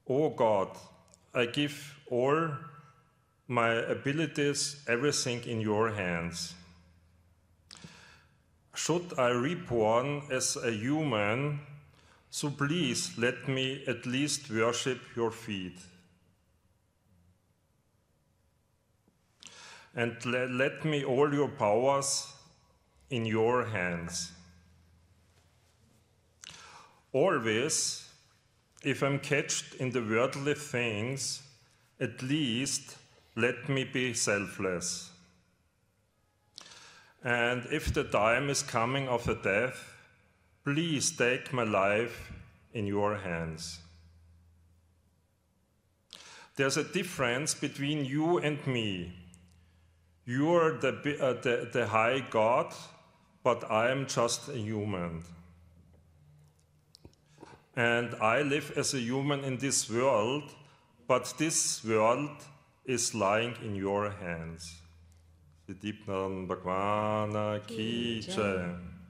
O God, I give all my abilities, everything in your hands. Should I reborn as a human, so please let me at least worship your feet. And let me all your powers in your hands. Always, if I'm catched in the worldly things, at least let me be selfless. And if the time is coming of a death, please take my life in your hands. There's a difference between you and me. You're the high God, but I am just a human. And I live as a human in this world, but this world is lying in your hands. Siddhipnath Bhagwan Ki Jai.